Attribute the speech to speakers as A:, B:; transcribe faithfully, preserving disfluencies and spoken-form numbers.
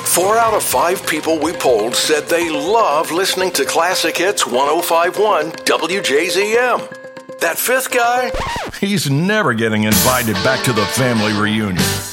A: Four out of five people we polled said they love listening to Classic Hits ten fifty-one W J Z M. That fifth guy, he's never getting invited back to the family reunion.